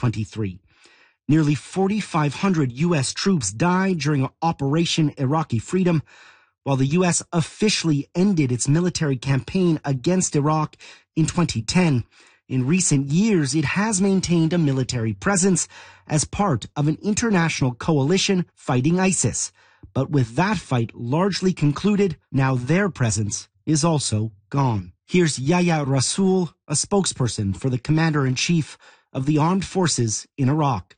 2023. Nearly 4,500 U.S. troops died during Operation Iraqi Freedom, while the U.S. officially ended its military campaign against Iraq in 2010. In recent years, it has maintained a military presence as part of an international coalition fighting ISIS. But with that fight largely concluded, now their presence is also gone. Here's Yahya Rasool, a spokesperson for the commander-in-chief of the armed forces in Iraq.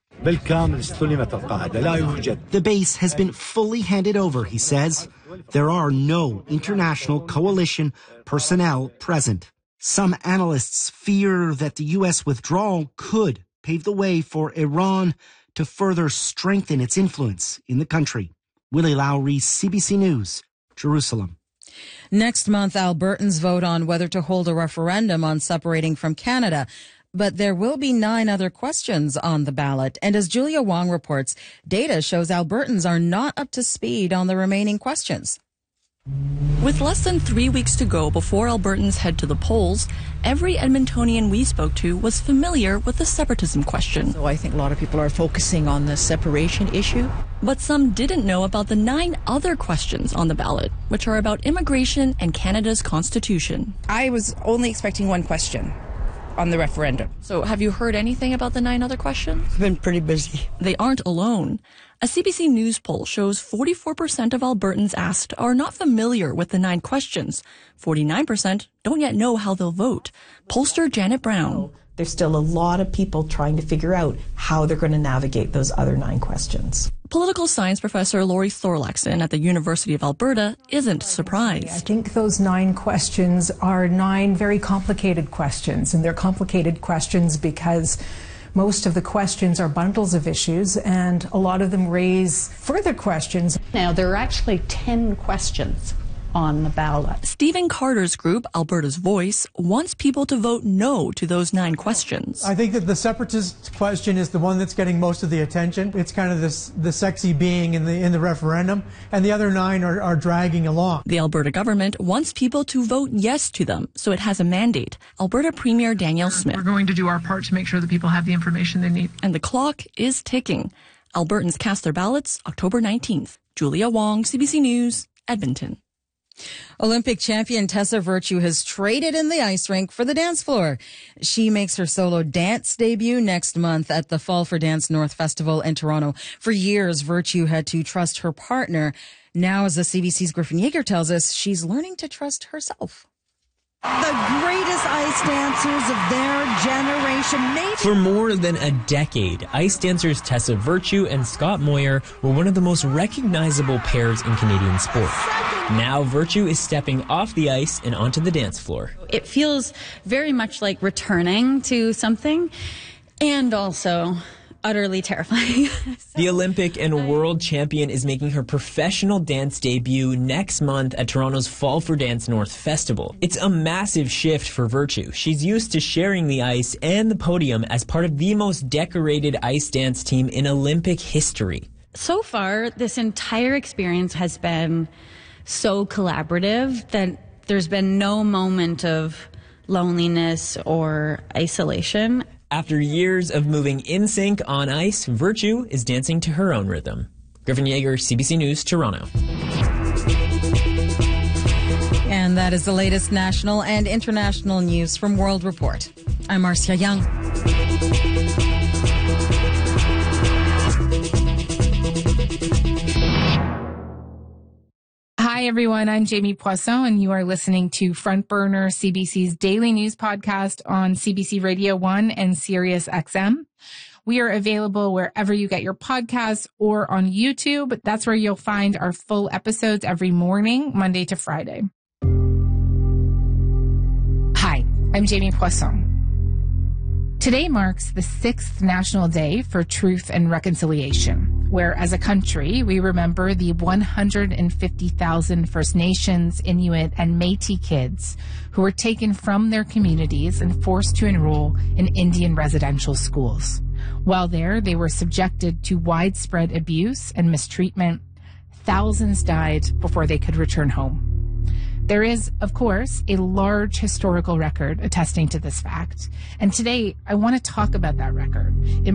The base has been fully handed over, he says. There are no international coalition personnel present. Some analysts fear that the U.S. withdrawal could pave the way for Iran to further strengthen its influence in the country. Willie Lowry, CBC News, Jerusalem. Next month, Albertans vote on whether to hold a referendum on separating from Canada. But there will be 9 other questions on the ballot. And as Julia Wong reports, data shows Albertans are not up to speed on the remaining questions. With less than 3 weeks to go before Albertans head to the polls, every Edmontonian we spoke to was familiar with the separatism question. So I think a lot of people are focusing on the separation issue. But some didn't know about the 9 other questions on the ballot, which are about immigration and Canada's constitution. I was only expecting one question on the referendum. So have you heard anything about the 9 other questions? I've been pretty busy. They aren't alone. A CBC News poll shows 44% of Albertans asked are not familiar with the 9 questions. 49% don't yet know how they'll vote. Pollster Janet Brown. There's still a lot of people trying to figure out how they're going to navigate those other 9 questions. Political science professor Laurie Thorlaxon at the University of Alberta isn't surprised. I think those 9 questions are 9 very complicated questions, and they're complicated questions because most of the questions are bundles of issues, and a lot of them raise further questions. Now, there are actually 10 questions on the ballot. Stephen Carter's group, Alberta's Voice, wants people to vote no to those 9 questions. I think that the separatist question is the one that's getting most of the attention. It's kind of the sexy being in the referendum, and the other 9 are dragging along. The Alberta government wants people to vote yes to them, so it has a mandate. Alberta Premier Danielle Smith. We're going to do our part to make sure that people have the information they need. And the clock is ticking. Albertans cast their ballots October 19th. Julia Wong, CBC News, Edmonton. Olympic champion Tessa Virtue has traded in the ice rink for the dance floor. She makes her solo dance debut next month at the Fall for Dance North Festival in Toronto. For years, Virtue had to trust her partner. Now, as the CBC's Griffin Yeager tells us, she's learning to trust herself. The greatest ice dancers of their generation. For more than a decade, ice dancers Tessa Virtue and Scott Moyer were one of the most recognizable pairs in Canadian sport. Now Virtue is stepping off the ice and onto the dance floor. It feels very much like returning to something, and also utterly terrifying. The Olympic and world champion is making her professional dance debut next month at Toronto's Fall for Dance North Festival. It's a massive shift for Virtue. She's used to sharing the ice and the podium as part of the most decorated ice dance team in Olympic history. So far, this entire experience has been so collaborative that there's been no moment of loneliness or isolation. After years of moving in sync on ice, Virtue is dancing to her own rhythm. Griffin Yeager, CBC News, Toronto. And that is the latest national and international news from World Report. I'm Marcia Young. Hi, everyone. I'm Jamie Poisson, and you are listening to Front Burner, CBC's daily news podcast on CBC Radio 1 and Sirius XM. We are available wherever you get your podcasts or on YouTube. That's where you'll find our full episodes every morning, Monday to Friday. Hi, I'm Jamie Poisson. Today marks the 6th National Day for Truth and Reconciliation, where as a country, we remember the 150,000 First Nations, Inuit, and Métis kids who were taken from their communities and forced to enroll in Indian residential schools. While there, they were subjected to widespread abuse and mistreatment. Thousands died before they could return home. There is, of course, a large historical record attesting to this fact. And today, I want to talk about that record.